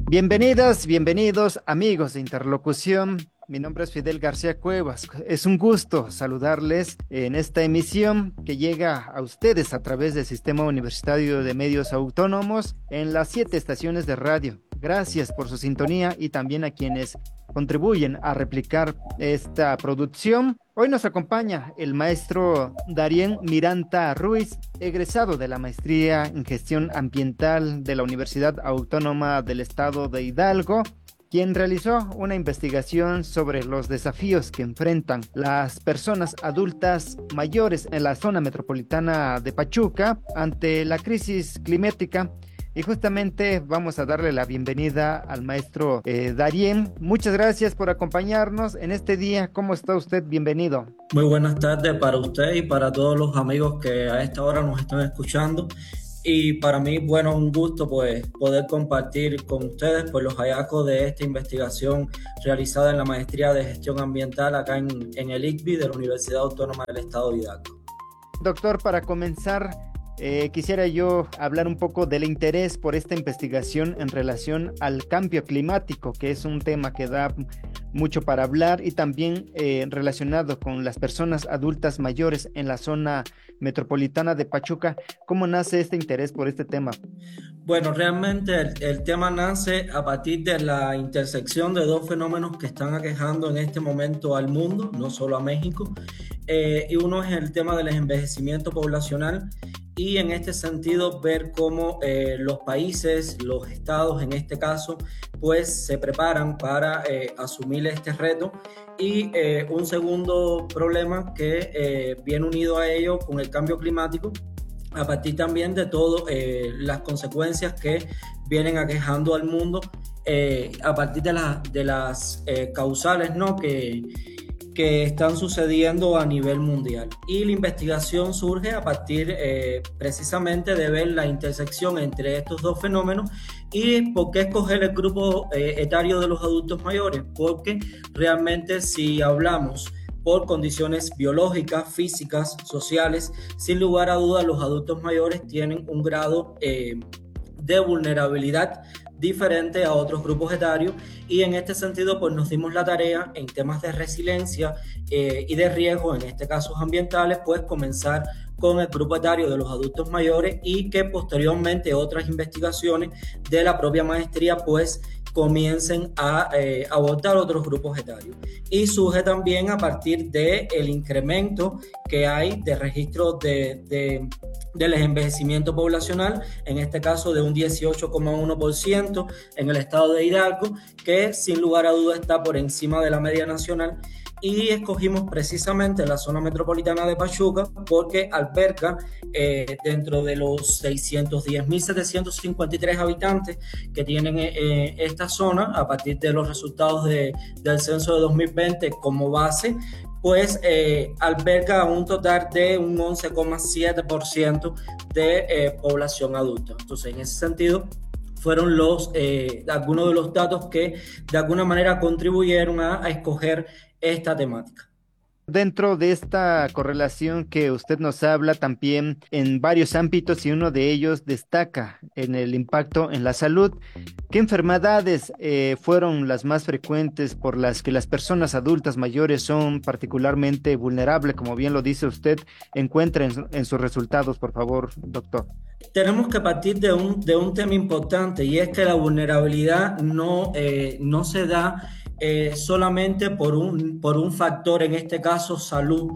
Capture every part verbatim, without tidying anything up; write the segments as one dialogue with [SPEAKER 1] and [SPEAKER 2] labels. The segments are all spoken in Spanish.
[SPEAKER 1] Bienvenidas, bienvenidos amigos de Interlocución. Mi nombre es Fidel García Cuevas. Es un gusto saludarles en esta emisión que llega a ustedes a través del Sistema Universitario de Medios Autónomos en las siete estaciones de radio. Gracias por su sintonía y también a quienes contribuyen a replicar esta producción. Hoy nos acompaña el maestro Darien Miranda Ruiz, egresado de la maestría en Gestión Ambiental de la Universidad Autónoma del Estado de Hidalgo, quien realizó una investigación sobre los desafíos que enfrentan las personas adultas mayores en la zona metropolitana de Pachuca ante la crisis climática. Y justamente vamos a darle la bienvenida al maestro eh, Darien. Muchas gracias por acompañarnos en este día. ¿Cómo está usted? Bienvenido.
[SPEAKER 2] Muy buenas tardes para usted y para todos los amigos que a esta hora nos están escuchando. Y para mí, bueno, un gusto pues poder compartir con ustedes pues los hallazgos de esta investigación realizada en la Maestría de Gestión Ambiental acá en, en el I C B I de la Universidad Autónoma del Estado de Hidalgo.
[SPEAKER 1] Doctor, para comenzar, eh, quisiera yo hablar un poco del interés por esta investigación en relación al cambio climático, que es un tema que da mucho para hablar, y también eh, relacionado con las personas adultas mayores en la zona metropolitana de Pachuca. ¿Cómo nace este interés por este tema?
[SPEAKER 2] Bueno, realmente el, el tema nace a partir de la intersección de dos fenómenos que están aquejando en este momento al mundo, no solo a México, eh, y uno es el tema del envejecimiento poblacional. Y en este sentido ver cómo eh, los países, los estados en este caso, pues se preparan para eh, asumir este reto. Y eh, un segundo problema que eh, viene unido a ello con el cambio climático, a partir también de todas eh, las consecuencias que vienen aquejando al mundo, eh, a partir de, la, de las eh, causales, ¿no?, que que están sucediendo a nivel mundial. Y la investigación surge a partir eh, precisamente de ver la intersección entre estos dos fenómenos. ¿Y por qué escoger el grupo eh, etario de los adultos mayores? Porque realmente si hablamos por condiciones biológicas, físicas, sociales, sin lugar a dudas los adultos mayores tienen un grado eh, de vulnerabilidad diferente a otros grupos etarios, y en este sentido pues nos dimos la tarea en temas de resiliencia eh, y de riesgo, en este caso ambientales, pues comenzar con el grupo etario de los adultos mayores, y que posteriormente otras investigaciones de la propia maestría pues comiencen a eh, abordar otros grupos etarios. Y surge también a partir del incremento que hay de registros de, de, del envejecimiento poblacional, en este caso de un dieciocho coma uno por ciento en el estado de Hidalgo, que sin lugar a duda está por encima de la media nacional. Y escogimos precisamente la zona metropolitana de Pachuca porque alberga eh, dentro de los seiscientos diez mil setecientos cincuenta y tres habitantes que tienen eh, esta zona, a partir de los resultados de, del censo de dos mil veinte como base, pues eh, alberga un total de un once coma siete por ciento de eh, población adulta. Entonces, en ese sentido, fueron los, eh, algunos de los datos que de alguna manera contribuyeron a, a escoger esta temática.
[SPEAKER 1] Dentro de esta correlación que usted nos habla también en varios ámbitos, y uno de ellos destaca en el impacto en la salud, ¿qué enfermedades eh, fueron las más frecuentes por las que las personas adultas mayores son particularmente vulnerables, como bien lo dice usted? Encuentra en, en sus resultados, por favor, doctor.
[SPEAKER 2] Tenemos que partir de un, de un tema importante, y es que la vulnerabilidad no, eh, no se da Eh, solamente por un, por un factor, en este caso salud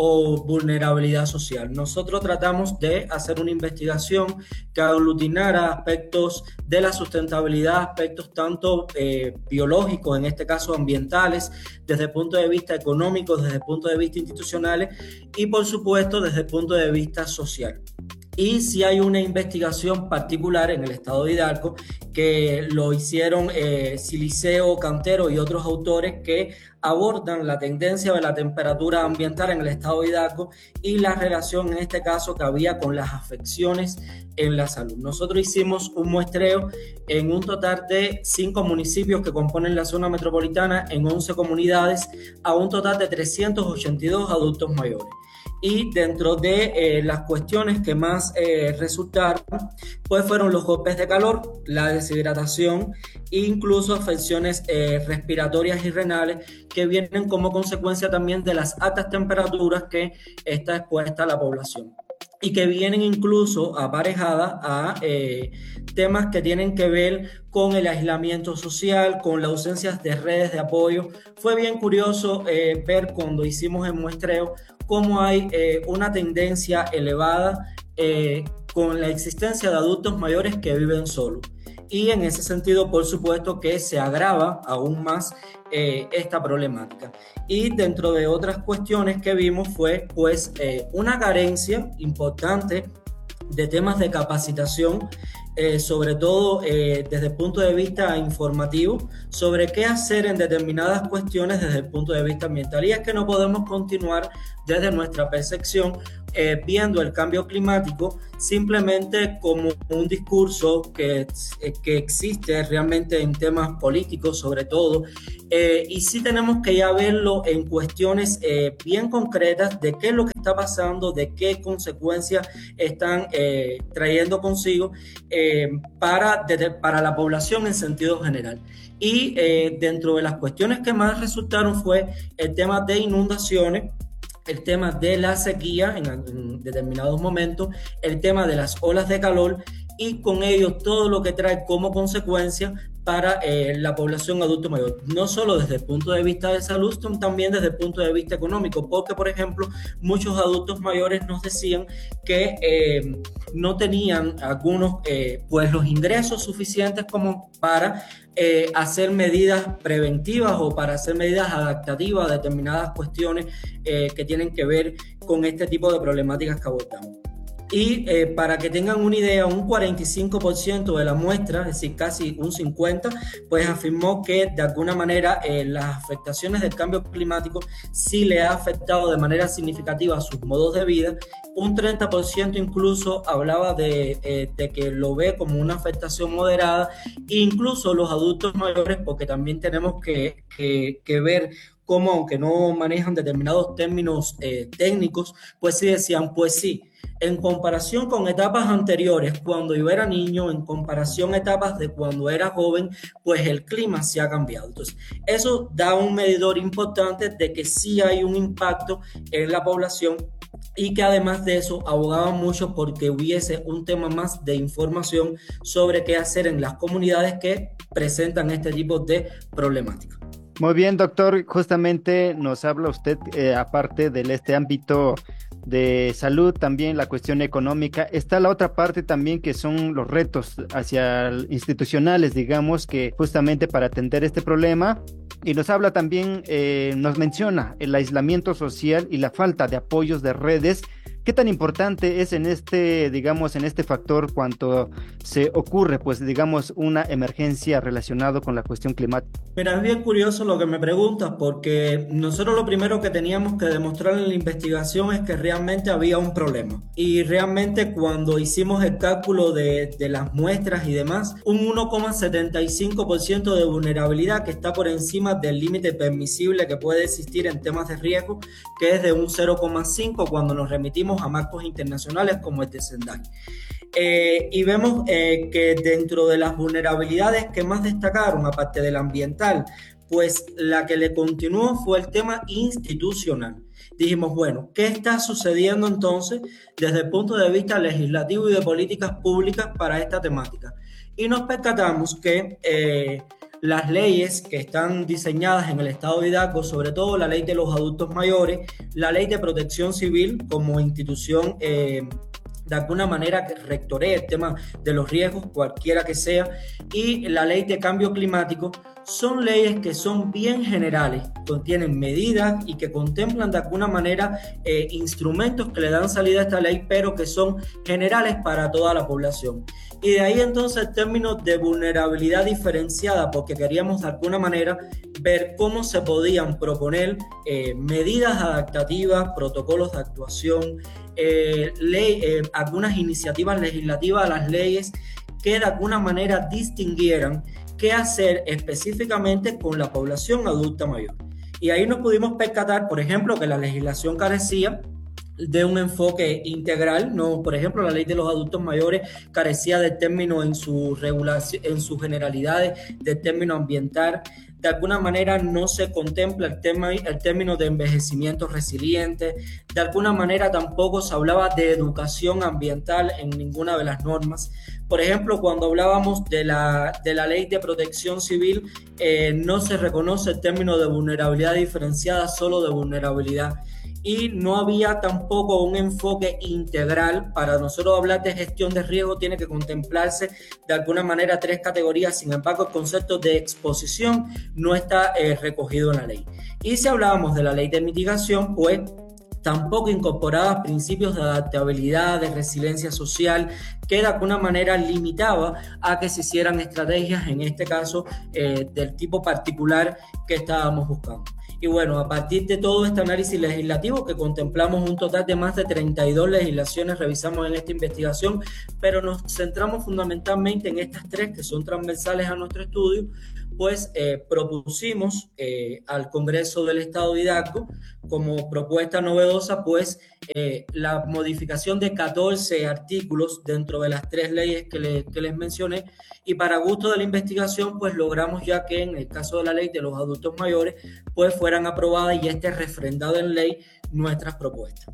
[SPEAKER 2] o vulnerabilidad social. Nosotros tratamos de hacer una investigación que aglutinara aspectos de la sustentabilidad, aspectos tanto eh, biológicos, en este caso ambientales, desde el punto de vista económico, desde el punto de vista institucional y por supuesto desde el punto de vista social. Y si hay una investigación particular en el estado de Hidalgo que lo hicieron eh, Siliceo, Cantero y otros autores que abordan la tendencia de la temperatura ambiental en el estado de Hidalgo y la relación en este caso que había con las afecciones en la salud. Nosotros hicimos un muestreo en un total de cinco municipios que componen la zona metropolitana, en once comunidades, a un total de trescientos ochenta y dos adultos mayores. y dentro de eh, las cuestiones que más eh, resultaron, pues fueron los golpes de calor, la deshidratación e incluso afecciones eh, respiratorias y renales que vienen como consecuencia también de las altas temperaturas que está expuesta la población, y que vienen incluso aparejadas a eh, temas que tienen que ver con el aislamiento social, con la ausencia de redes de apoyo. Fue bien curioso eh, ver cuando hicimos el muestreo cómo hay eh, una tendencia elevada eh, con la existencia de adultos mayores que viven solos. Y en ese sentido, por supuesto, que se agrava aún más eh, esta problemática. Y dentro de otras cuestiones que vimos fue pues eh, una carencia importante de temas de capacitación, eh, sobre todo eh, desde el punto de vista informativo, sobre qué hacer en determinadas cuestiones desde el punto de vista ambiental. Y es que no podemos continuar desde nuestra percepción eh, viendo el cambio climático simplemente como un discurso que, eh, que existe realmente en temas políticos sobre todo, eh, y sí tenemos que ya verlo en cuestiones eh, bien concretas de qué es lo que está pasando, de qué consecuencias están eh, trayendo consigo eh, para, de, para la población en sentido general. Y eh, dentro de las cuestiones que más resultaron fue el tema de inundaciones, el tema de la sequía en, en determinados momentos, el tema de las olas de calor, y con ello todo lo que trae como consecuencia para eh, la población adulto mayor, no solo desde el punto de vista de salud, sino también desde el punto de vista económico, porque por ejemplo muchos adultos mayores nos decían que eh, no tenían algunos eh, pues los ingresos suficientes como para eh, hacer medidas preventivas o para hacer medidas adaptativas a determinadas cuestiones eh, que tienen que ver con este tipo de problemáticas que abordamos. Y eh, para que tengan una idea, un cuarenta y cinco por ciento de la muestra, es decir, casi un cincuenta por ciento, pues afirmó que de alguna manera eh, las afectaciones del cambio climático sí le ha afectado de manera significativa a sus modos de vida. Un treinta por ciento incluso hablaba de, eh, de que lo ve como una afectación moderada, e incluso los adultos mayores, porque también tenemos que, que, que ver cómo, aunque no manejan determinados términos eh, técnicos, pues sí decían, pues sí, en comparación con etapas anteriores, cuando yo era niño, en comparación a etapas de cuando era joven, pues el clima sí ha cambiado. Entonces, eso da un medidor importante de que sí hay un impacto en la población, y que además de eso abogaban mucho porque hubiese un tema más de información sobre qué hacer en las comunidades que presentan este tipo de problemáticas.
[SPEAKER 1] Muy bien, doctor, justamente nos habla usted, eh, aparte de este ámbito de salud, también la cuestión económica, está la otra parte también que son los retos hacia institucionales, digamos, que justamente para atender este problema, y nos habla también, eh, nos menciona el aislamiento social y la falta de apoyos de redes. ¿Qué tan importante es en este, digamos, en este factor cuando se ocurre, pues, digamos, una emergencia relacionada con la cuestión climática?
[SPEAKER 2] Mira, es bien curioso lo que me preguntas, porque nosotros lo primero que teníamos que demostrar en la investigación es que realmente había un problema. Y realmente cuando hicimos el cálculo de, de las muestras y demás, un uno coma setenta y cinco por ciento de vulnerabilidad, que está por encima del límite permisible que puede existir en temas de riesgo, que es de un cero coma cinco cuando nos remitimos a marcos internacionales como el de Sendai. Eh, y vemos eh, que dentro de las vulnerabilidades que más destacaron, aparte del ambiental, pues la que le continuó fue el tema institucional. Dijimos, bueno, ¿qué está sucediendo entonces desde el punto de vista legislativo y de políticas públicas para esta temática? Y nos percatamos que eh, las leyes que están diseñadas en el Estado de Hidalgo, sobre todo la ley de los adultos mayores, la ley de protección civil como institución eh, de alguna manera que rectoree el tema de los riesgos, cualquiera que sea, y la ley de cambio climático, son leyes que son bien generales, contienen medidas y que contemplan de alguna manera eh, instrumentos que le dan salida a esta ley, pero que son generales para toda la población. Y de ahí entonces el término de vulnerabilidad diferenciada, porque queríamos de alguna manera ver cómo se podían proponer eh, medidas adaptativas, protocolos de actuación, eh, ley, eh, algunas iniciativas legislativas a las leyes que de alguna manera distinguieran qué hacer específicamente con la población adulta mayor. Y ahí nos pudimos percatar, por ejemplo, que la legislación carecía de un enfoque integral, ¿no? Por ejemplo, la ley de los adultos mayores carecía de término en su regulación, en sus generalidades, de término ambiental. De alguna manera no se contempla el, tema, el término de envejecimiento resiliente. De alguna manera tampoco se hablaba de educación ambiental en ninguna de las normas. Por ejemplo, cuando hablábamos de la, de la ley de protección civil, eh, no se reconoce el término de vulnerabilidad diferenciada, solo de vulnerabilidad. Y no había tampoco un enfoque integral. Para nosotros hablar de gestión de riesgo tiene que contemplarse de alguna manera tres categorías. Sin embargo, el concepto de exposición no está eh, recogido en la ley. Y si hablábamos de la ley de mitigación, pues tampoco incorporaba principios de adaptabilidad, de resiliencia social, que de alguna manera limitaba a que se hicieran estrategias, en este caso, eh, del tipo particular que estábamos buscando. Y bueno, a partir de todo este análisis legislativo, que contemplamos un total de más de treinta y dos legislaciones, revisamos en esta investigación, pero nos centramos fundamentalmente en estas tres que son transversales a nuestro estudio, pues eh, propusimos eh, al Congreso del Estado de Hidalgo como propuesta novedosa, pues eh, la modificación de catorce artículos dentro de las tres leyes que, le, que les mencioné, y para gusto de la investigación, pues logramos ya que en el caso de la ley de los adultos mayores, pues fueran aprobadas y esté refrendado en ley nuestras propuestas.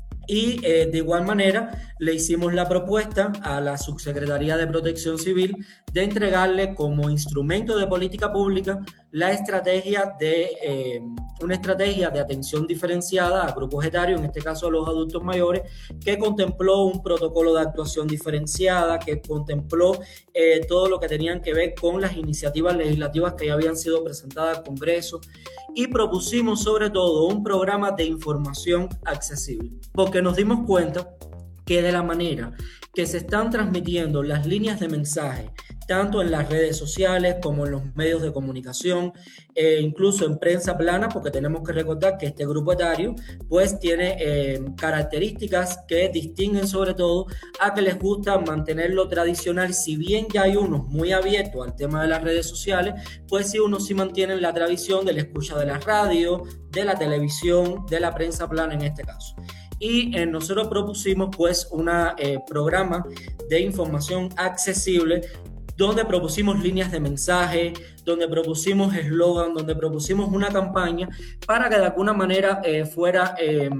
[SPEAKER 2] Y eh, de igual manera le hicimos la propuesta a la Subsecretaría de Protección Civil de entregarle como instrumento de política pública la estrategia de eh, una estrategia de atención diferenciada a grupos etarios, en este caso a los adultos mayores, que contempló un protocolo de actuación diferenciada, que contempló eh, todo lo que tenían que ver con las iniciativas legislativas que ya habían sido presentadas al Congreso, y propusimos sobre todo un programa de información accesible, porque nos dimos cuenta que de la manera que se están transmitiendo las líneas de mensaje, tanto en las redes sociales como en los medios de comunicación, e incluso en prensa plana, porque tenemos que recordar que este grupo etario pues tiene eh, características que distinguen sobre todo a que les gusta mantener lo tradicional. Si bien ya hay unos muy abiertos al tema de las redes sociales, pues sí, unos sí mantienen la tradición de la escucha de la radio, de la televisión, de la prensa plana en este caso. Y eh, nosotros propusimos pues un eh, programa de información accesible, donde propusimos líneas de mensaje, donde propusimos eslogan, donde propusimos una campaña para que de alguna manera eh, fuera eh,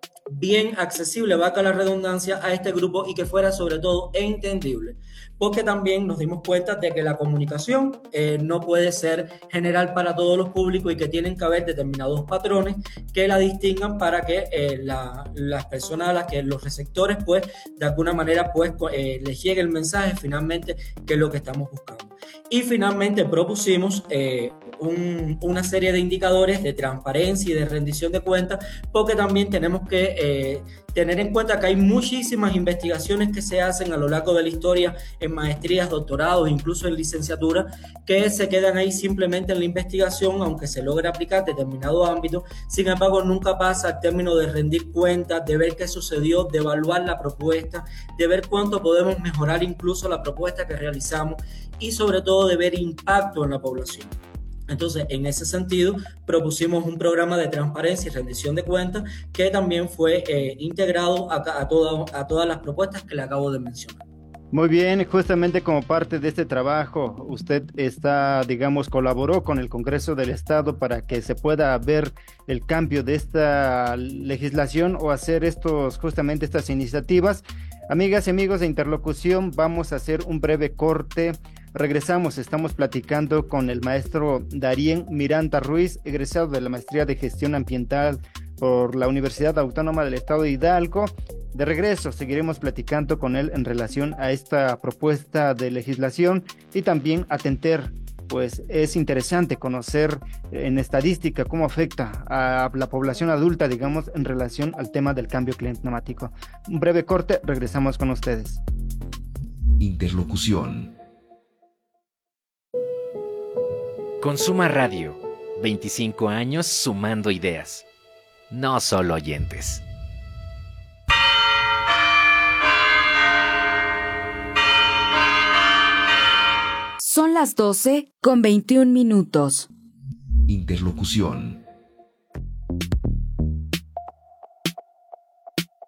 [SPEAKER 2] bien accesible, valga la redundancia, a este grupo, y que fuera sobre todo entendible. Porque también nos dimos cuenta de que la comunicación eh, no puede ser general para todos los públicos y que tienen que haber determinados patrones que la distingan para que eh, la, las personas a las que los receptores pues de alguna manera pues eh, les llegue el mensaje finalmente, que es lo que estamos buscando. Y finalmente propusimos eh, un, una serie de indicadores de transparencia y de rendición de cuentas, porque también tenemos que eh, tener en cuenta que hay muchísimas investigaciones que se hacen a lo largo de la historia en maestrías, doctorados, incluso en licenciatura, que se quedan ahí simplemente en la investigación, aunque se logre aplicar determinado ámbito. Sin embargo, nunca pasa al término de rendir cuentas, de ver qué sucedió, de evaluar la propuesta, de ver cuánto podemos mejorar incluso la propuesta que realizamos, y sobre todo de ver impacto en la población. Entonces, en ese sentido, propusimos un programa de transparencia y rendición de cuentas que también fue eh, integrado a, a, toda, a todas las propuestas que le acabo de mencionar.
[SPEAKER 1] Muy bien, justamente como parte de este trabajo, usted está, digamos, colaboró con el Congreso del Estado para que se pueda ver el cambio de esta legislación o hacer estos, justamente estas iniciativas. Amigas y amigos de Interlocución, vamos a hacer un breve corte. Regresamos, estamos platicando con el maestro Darien Miranda Ruiz, egresado de la Maestría de Gestión Ambiental por la Universidad Autónoma del Estado de Hidalgo. De regreso, seguiremos platicando con él en relación a esta propuesta de legislación y también atender, pues es interesante conocer en estadística cómo afecta a la población adulta, digamos, en relación al tema del cambio climático. Un breve corte, regresamos con ustedes.
[SPEAKER 3] Interlocución.
[SPEAKER 4] Consuma Radio, veinticinco años sumando ideas, no solo oyentes.
[SPEAKER 5] Son las doce con veintiún minutos.
[SPEAKER 3] Interlocución.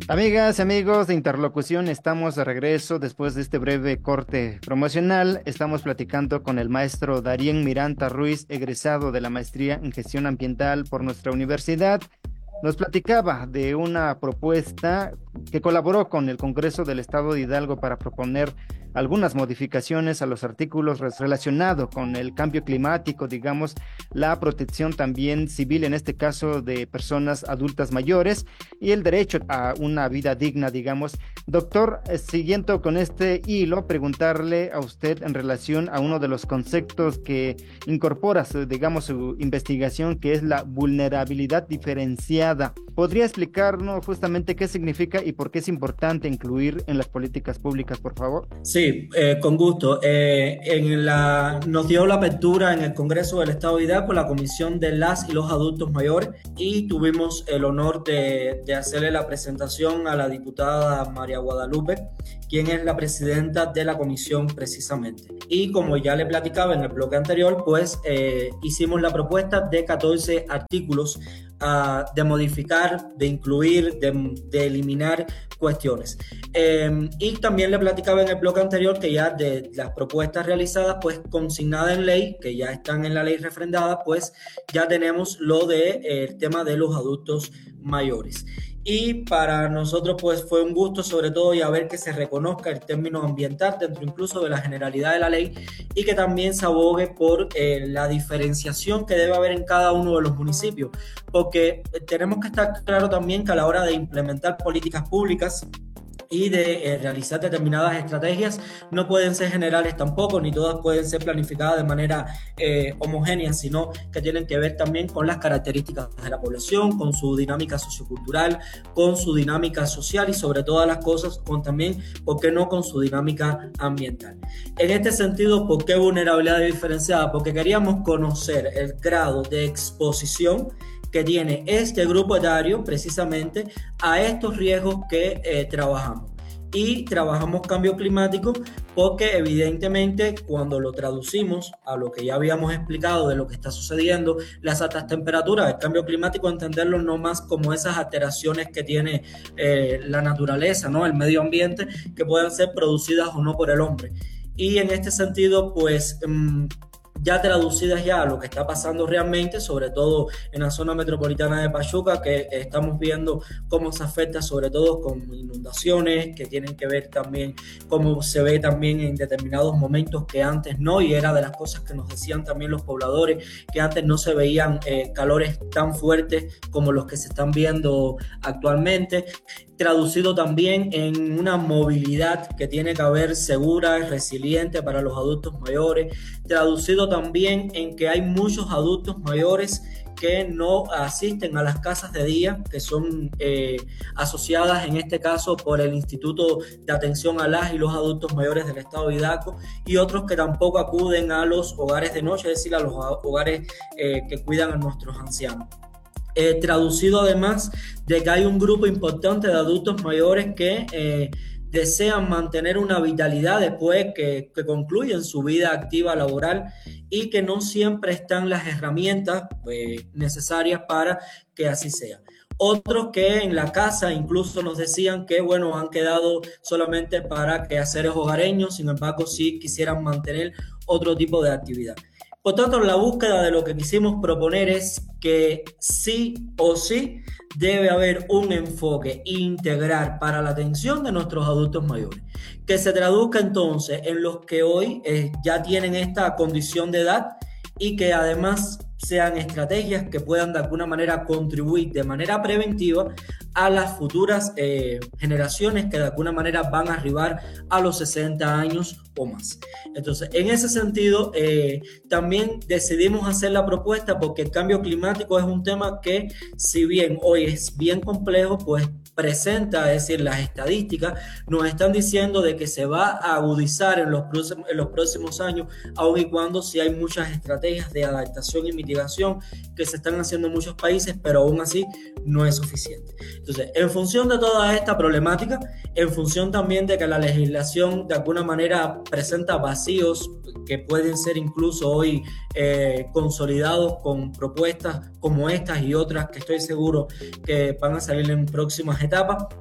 [SPEAKER 1] Amigas y amigos de Interlocución, estamos de regreso después de este breve corte promocional. Estamos platicando con el maestro Darien Miranda Ruiz, egresado de la maestría en gestión ambiental por nuestra universidad. Nos platicaba de una propuesta que colaboró con el Congreso del Estado de Hidalgo para proponer algunas modificaciones a los artículos relacionados con el cambio climático, digamos, la protección también civil, en este caso de personas adultas mayores, y el derecho a una vida digna, digamos. Doctor, siguiendo con este hilo, preguntarle a usted en relación a uno de los conceptos que incorpora, su, digamos, su investigación, que es la vulnerabilidad diferenciada. ¿Podría explicarnos justamente qué significa y por qué es importante incluir en las políticas públicas, por favor?
[SPEAKER 2] Sí, eh, con gusto. Eh, en la, nos dio la apertura en el Congreso del Estado de Hidalgo la Comisión de las y los Adultos Mayores, y tuvimos el honor de, de hacerle la presentación a la diputada María Guadalupe, quien es la presidenta de la comisión precisamente. Y como ya le platicaba en el bloque anterior, pues eh, hicimos la propuesta de catorce artículos Uh, de modificar, de incluir, de, de eliminar cuestiones. Eh, y también le platicaba en el bloque anterior que ya de las propuestas realizadas, pues consignadas en ley, que ya están en la ley refrendada, pues ya tenemos lo de eh, el tema de los adultos mayores. Y para nosotros pues fue un gusto sobre todo ya ver que se reconozca el término ambiental dentro incluso de la generalidad de la ley, y que también se abogue por eh, la diferenciación que debe haber en cada uno de los municipios, porque tenemos que estar claro también que a la hora de implementar políticas públicas y de eh, realizar determinadas estrategias no pueden ser generales tampoco, ni todas pueden ser planificadas de manera eh, homogénea, sino que tienen que ver también con las características de la población, con su dinámica sociocultural, con su dinámica social y sobre todas las cosas con también, ¿por qué no?, con su dinámica ambiental. En este sentido, ¿por qué vulnerabilidad diferenciada? Porque queríamos conocer el grado de exposición que tiene este grupo etario precisamente a estos riesgos que eh, trabajamos. Y trabajamos cambio climático porque evidentemente cuando lo traducimos a lo que ya habíamos explicado de lo que está sucediendo, las altas temperaturas, el cambio climático, entenderlo no más como esas alteraciones que tiene eh, la naturaleza, ¿no?, el medio ambiente, que pueden ser producidas o no por el hombre. Y en este sentido, pues mmm, ya traducidas ya a lo que está pasando realmente, sobre todo en la zona metropolitana de Pachuca, que estamos viendo cómo se afecta sobre todo con inundaciones, que tienen que ver también cómo se ve también en determinados momentos que antes no, y era de las cosas que nos decían también los pobladores, que antes no se veían eh, calores tan fuertes como los que se están viendo actualmente. Traducido también en una movilidad que tiene que haber segura y resiliente para los adultos mayores, traducido también en que hay muchos adultos mayores que no asisten a las casas de día, que son eh, asociadas en este caso por el Instituto de Atención a las y los Adultos Mayores del Estado de Hidalgo, y otros que tampoco acuden a los hogares de noche, es decir, a los hogares eh, que cuidan a nuestros ancianos. Eh, traducido además de que hay un grupo importante de adultos mayores que eh, desean mantener una vitalidad después que, que concluyen su vida activa laboral, y que no siempre están las herramientas eh, necesarias para que así sea. Otros que en la casa incluso nos decían que, bueno, han quedado solamente para quehaceres hogareños, sin embargo sí quisieran mantener otro tipo de actividad. Por tanto, la búsqueda de lo que quisimos proponer es que sí o sí debe haber un enfoque integral para la atención de nuestros adultos mayores, que se traduzca entonces en los que hoy eh, ya tienen esta condición de edad, y que además sean estrategias que puedan de alguna manera contribuir de manera preventiva a las futuras eh, generaciones que de alguna manera van a arribar a los sesenta años o más. Entonces, en ese sentido, eh, también decidimos hacer la propuesta porque el cambio climático es un tema que, si bien hoy es bien complejo, pues presenta, es decir, las estadísticas nos están diciendo de que se va a agudizar en los próximos, en los próximos años, aun y cuando sí hay muchas estrategias de adaptación y mitigación que se están haciendo en muchos países, pero aún así no es suficiente. Entonces, en función de toda esta problemática, en función también de que la legislación de alguna manera presenta vacíos que pueden ser incluso hoy eh, consolidados con propuestas como estas y otras que estoy seguro que van a salir en próximas etapas,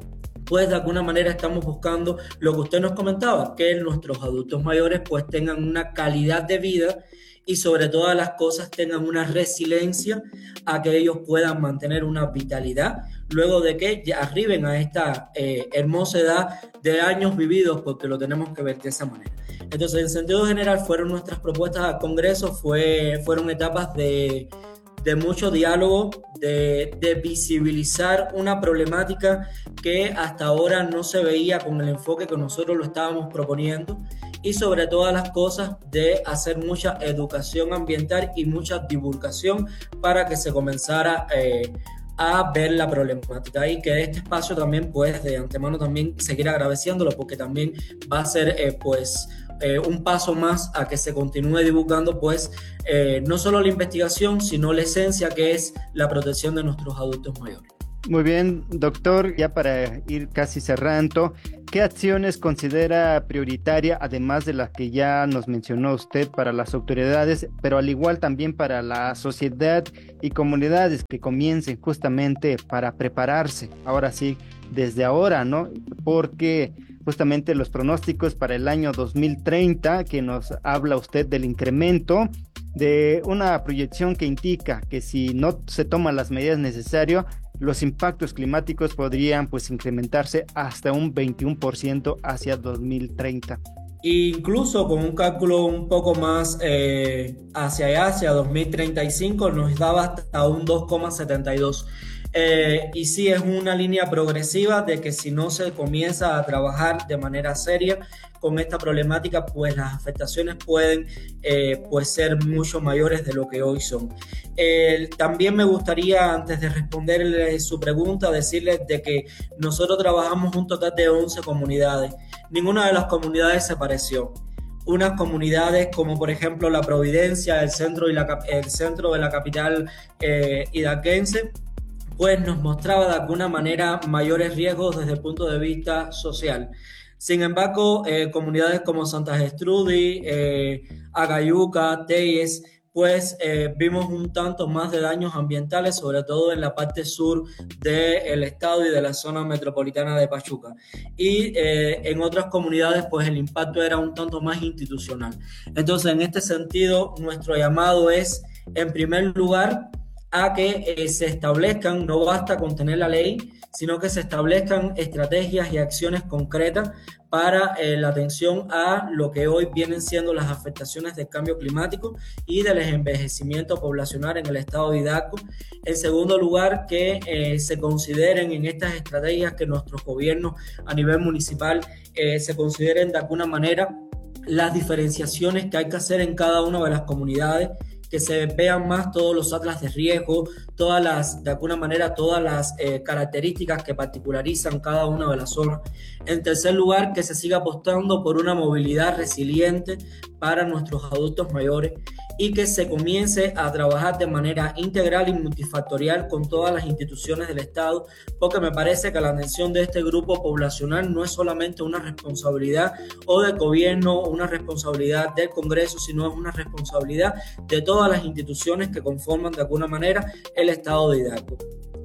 [SPEAKER 2] pues de alguna manera estamos buscando lo que usted nos comentaba, que nuestros adultos mayores pues tengan una calidad de vida y sobre todas las cosas tengan una resiliencia a que ellos puedan mantener una vitalidad luego de que ya arriben a esta eh, hermosa edad de años vividos, porque lo tenemos que ver de esa manera. Entonces, en sentido general, fueron nuestras propuestas al Congreso, fue, fueron etapas de, de mucho diálogo, de, de visibilizar una problemática que hasta ahora no se veía con el enfoque que nosotros lo estábamos proponiendo, y sobre todas las cosas de hacer mucha educación ambiental y mucha divulgación para que se comenzara eh, a ver la problemática, y que este espacio también pues de antemano también seguir agradeciéndolo, porque también va a ser eh, pues eh, un paso más a que se continúe divulgando pues eh, no solo la investigación, sino la esencia, que es la protección de nuestros adultos mayores.
[SPEAKER 1] Muy bien, doctor, ya para ir casi cerrando, ¿qué acciones considera prioritaria, además de las que ya nos mencionó usted, para las autoridades, pero al igual también para la sociedad y comunidades que comiencen justamente para prepararse, ahora sí, desde ahora, ¿no? Porque justamente los pronósticos para el año dos mil treinta, que nos habla usted del incremento, de una proyección que indica que si no se toman las medidas necesarias, los impactos climáticos podrían pues incrementarse hasta un veintiuno por ciento hacia dos mil treinta.
[SPEAKER 2] Incluso con un cálculo un poco más eh, hacia allá, hacia dos mil treinta y cinco, nos daba hasta un dos coma setenta y dos. Eh, y sí, es una línea progresiva de que si no se comienza a trabajar de manera seria con esta problemática, pues las afectaciones pueden eh, pues ser mucho mayores de lo que hoy son. Eh, también me gustaría, antes de responderle su pregunta, decirles de que nosotros trabajamos un total de once comunidades. Ninguna de las comunidades se pareció. Unas comunidades como por ejemplo La Providencia, el centro, y la, el centro de la capital eh, hidalguense, pues nos mostraba de alguna manera mayores riesgos desde el punto de vista social. Sin embargo, eh, comunidades como Santa Gertrudis, eh, Agayuca, Telles, pues eh, vimos un tanto más de daños ambientales, sobre todo en la parte sur del estado y de la zona metropolitana de Pachuca. Y eh, en otras comunidades, pues el impacto era un tanto más institucional. Entonces, en este sentido, nuestro llamado es, en primer lugar, a que eh, se establezcan, no basta con tener la ley, sino que se establezcan estrategias y acciones concretas para eh, la atención a lo que hoy vienen siendo las afectaciones del cambio climático y del envejecimiento poblacional en el estado de Hidalgo. En segundo lugar, que eh, se consideren en estas estrategias que nuestros gobiernos a nivel municipal eh, se consideren de alguna manera las diferenciaciones que hay que hacer en cada una de las comunidades, que se vean más todos los atlas de riesgo, todas las, de alguna manera, todas las eh, características que particularizan cada una de las zonas. En tercer lugar, que se siga apostando por una movilidad resiliente para nuestros adultos mayores y que se comience a trabajar de manera integral y multifactorial con todas las instituciones del Estado, porque me parece que la atención de este grupo poblacional no es solamente una responsabilidad o del gobierno, una responsabilidad del Congreso, sino es una responsabilidad de todas las instituciones que conforman de alguna manera el Estado de Hidalgo.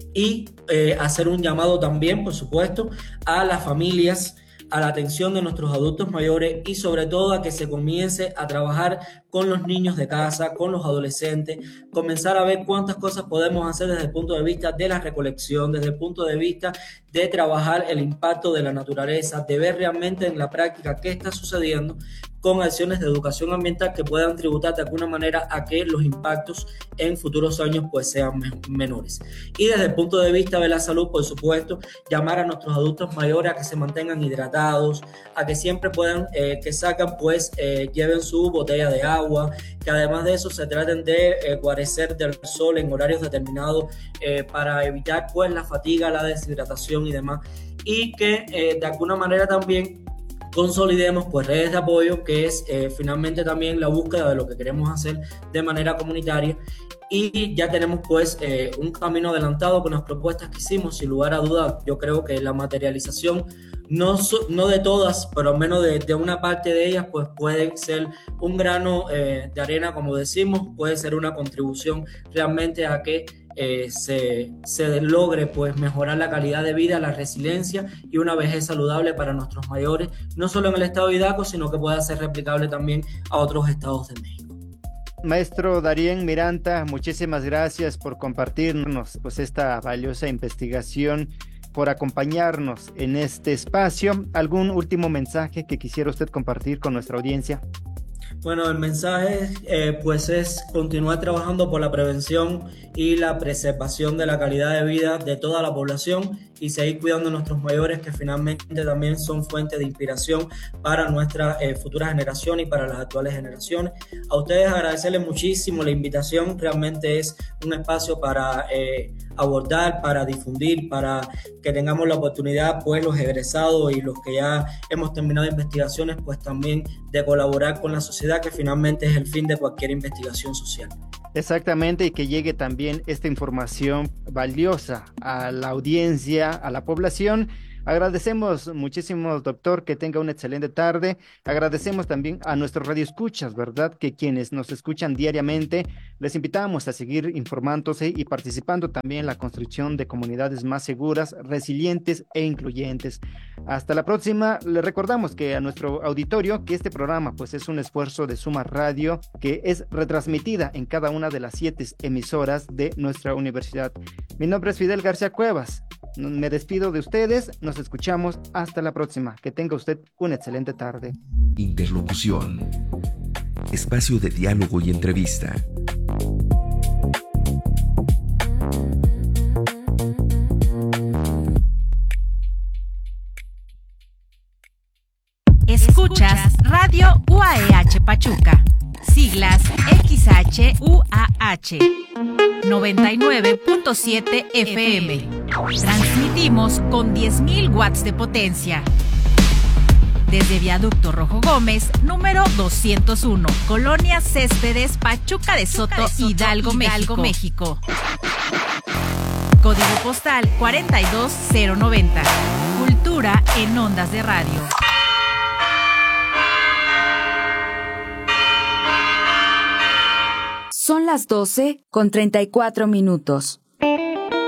[SPEAKER 2] Y eh, hacer un llamado también, por supuesto, a las familias, a la atención de nuestros adultos mayores y sobre todo a que se comience a trabajar con los niños de casa, con los adolescentes, comenzar a ver cuántas cosas podemos hacer desde el punto de vista de la recolección, desde el punto de vista de trabajar el impacto de la naturaleza, de ver realmente en la práctica qué está sucediendo con acciones de educación ambiental que puedan tributar de alguna manera a que los impactos en futuros años pues sean me- menores. Y desde el punto de vista de la salud, por supuesto, llamar a nuestros adultos mayores a que se mantengan hidratados, a que siempre puedan, eh, que sacan pues, eh, lleven su botella de agua, que además de eso se traten de eh, guarecer del sol en horarios determinados eh, para evitar pues la fatiga, la deshidratación y demás, y que eh, de alguna manera también consolidemos pues redes de apoyo, que es eh, finalmente también la búsqueda de lo que queremos hacer de manera comunitaria. Y ya tenemos pues eh, un camino adelantado con las propuestas que hicimos. Sin lugar a dudas, yo creo que la materialización, no, no de todas, pero al menos de, de una parte de ellas, pues puede ser un grano eh, de arena, como decimos, puede ser una contribución realmente a que eh, se, se logre pues mejorar la calidad de vida, la resiliencia y una vejez saludable para nuestros mayores, no solo en el estado de Idaco, sino que pueda ser replicable también a otros estados de México.
[SPEAKER 1] Maestro Darien Miranta, muchísimas gracias por compartirnos pues esta valiosa investigación, por acompañarnos en este espacio. ¿Algún último mensaje que quisiera usted compartir con nuestra audiencia?
[SPEAKER 2] Bueno, el mensaje eh, pues es continuar trabajando por la prevención y la preservación de la calidad de vida de toda la población y seguir cuidando a nuestros mayores, que finalmente también son fuente de inspiración para nuestras eh, futuras generaciones y para las actuales generaciones. A ustedes agradecerles muchísimo la invitación, realmente es un espacio para eh, abordar, para difundir, para que tengamos la oportunidad, pues los egresados y los que ya hemos terminado investigaciones, pues también de colaborar con la sociedad, que finalmente es el fin de cualquier investigación social.
[SPEAKER 1] Exactamente, y que llegue también esta información valiosa a la audiencia, a la población. Agradecemos muchísimo, doctor, que tenga una excelente tarde. Agradecemos también a nuestros radioescuchas, ¿verdad? Que quienes nos escuchan diariamente, les invitamos a seguir informándose y participando también en la construcción de comunidades más seguras, resilientes e incluyentes. Hasta la próxima. Les recordamos que a nuestro auditorio que este programa pues es un esfuerzo de Suma Radio, que es retransmitida en cada una de las siete emisoras de nuestra universidad. Mi nombre es Fidel García Cuevas. Me despido de ustedes, nos escuchamos hasta la próxima. Que tenga usted una excelente tarde.
[SPEAKER 3] Interlocución. Espacio de diálogo y entrevista.
[SPEAKER 6] Escuchas Radio U A E H Pachuca. Siglas X H U A H noventa y nueve punto siete F M. Transmitimos con diez mil watts de potencia. Desde Viaducto Rojo Gómez, número doscientos uno, Colonia Céspedes, Pachuca de Soto, Hidalgo, Hidalgo, México. Código postal cuarenta y dos cero noventa. Cultura en ondas de radio.
[SPEAKER 5] Son las doce con treinta y cuatro minutos.